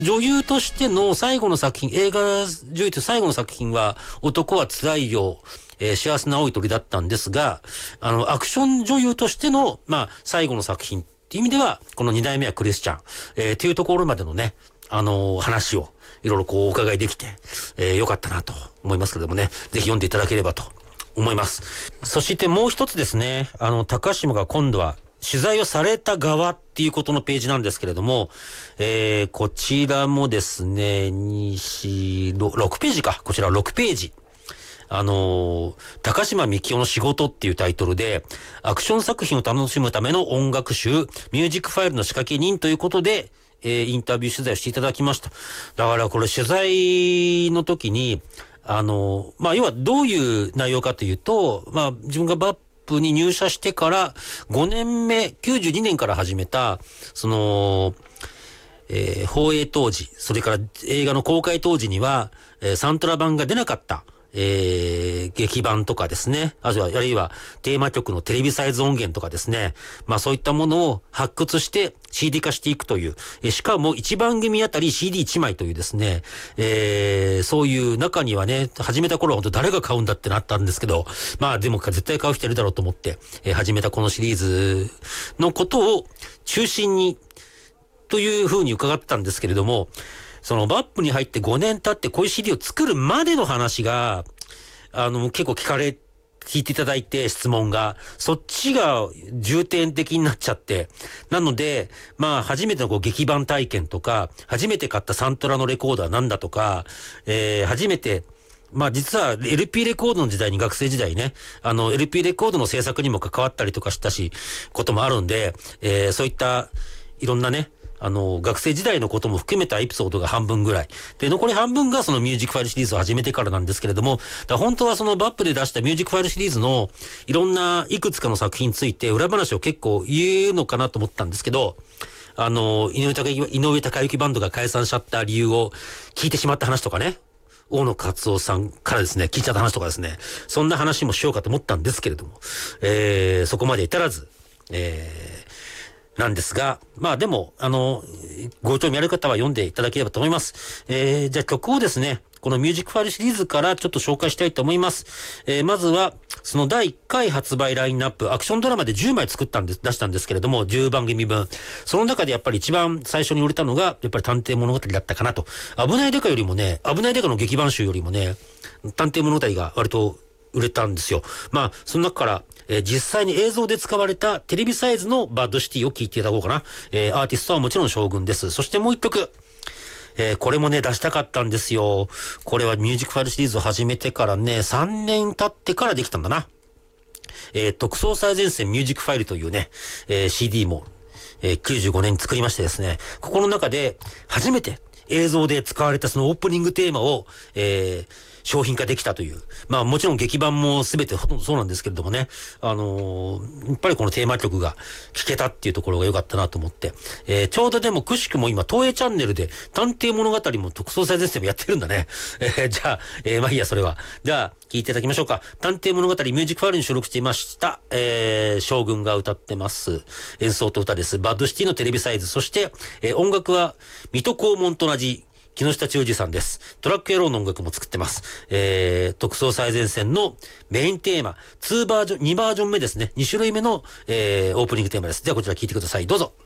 女優としての最後の作品、映画女優と最後の作品は、男は辛いよ、幸せな青い鳥だったんですが、アクション女優としての、最後の作品っていう意味では、この二代目はクリスチャン、っていうところまでのね、話を、いろいろこうお伺いできて、よかったなと思いますけれどもね、ぜひ読んでいただければと思います。そしてもう一つですね、高島が今度は、取材をされた側っていうことのページなんですけれども、こちらもですね、6ページか。こちら6ページ。高島幹夫の仕事っていうタイトルで、アクション作品を楽しむための音楽集、ミュージックファイルの仕掛け人ということで、インタビュー取材をしていただきました。だからこれ取材の時に、要はどういう内容かというと、自分がバップに入社してから5年目、92年から始めた、放映当時、それから映画の公開当時には、サントラ版が出なかった、劇版とかですね、あるいはテーマ曲のテレビサイズ音源とかですね、そういったものを発掘して CD 化していくという、しかも1番組あたり CD1 枚というですね、そういう中にはね、始めた頃は本当誰が買うんだってなったんですけど、でも絶対買う人いるだろうと思って、始めたこのシリーズのことを中心にというふうに伺ったんですけれども、そのバップに入って5年経ってこういう CD を作るまでの話が、結構聞いていただいて質問が、そっちが重点的になっちゃって、なので、初めての劇版体験とか、初めて買ったサントラのレコーダーなんだとか、初めて、実は LP レコードの時代に学生時代ね、LP レコードの制作にも関わったりとかしたこともあるんで、そういったいろんなね、学生時代のことも含めたエピソードが半分ぐらい。で、残り半分がそのミュージックファイルシリーズを始めてからなんですけれども、本当はそのバップで出したミュージックファイルシリーズのいろんないくつかの作品について裏話を結構言うのかなと思ったんですけど、井上貴之バンドが解散しちゃった理由を聞いてしまった話とかね、大野勝夫さんからですね、聞いちゃった話とかですね、そんな話もしようかと思ったんですけれども、そこまで至らず、なんですが、でも、ご興味ある方は読んでいただければと思います。じゃあ曲をですね、このミュージックファイルシリーズからちょっと紹介したいと思います。まずは、その第1回発売ラインナップ、アクションドラマで10枚出したんですけれども、10番組分。その中でやっぱり一番最初に売れたのが、やっぱり探偵物語だったかなと。危ないデカの劇版集よりもね、探偵物語が割と売れたんですよ。その中から、実際に映像で使われたテレビサイズのバッドシティを聴いていただこうかな。アーティストはもちろん将軍です。そしてもう一曲。これもね、出したかったんですよ。これはミュージックファイルシリーズを始めてからね、3年経ってからできたんだな。特捜最前線ミュージックファイルというね、CD も、95年に作りましてですね、ここの中で初めて映像で使われたそのオープニングテーマを、商品化できたという。もちろん劇版も全てほとんどそうなんですけれどもね。やっぱりこのテーマ曲が聴けたっていうところが良かったなと思って。ちょうどでもくしくも今、東映チャンネルで探偵物語も特捜最前線もやってるんだね。じゃあ、いいや、それは。じゃあ、聴いていただきましょうか。探偵物語ミュージックファイルに収録していました。将軍が歌ってます。演奏と歌です。バッドシティのテレビサイズ。そして、音楽は、水戸黄門と同じ、木下忠二さんです。トラック野郎の音楽も作ってます。特捜最前線のメインテーマ、2バージョン目ですね。2種類目の、オープニングテーマです。ではこちら聴いてください。どうぞ。